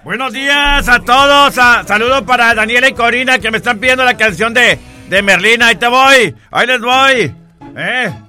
Buenos días a todos. Saludos para Daniela y Corina que me están pidiendo la canción de Merlina. Ahí te voy. Ahí les voy.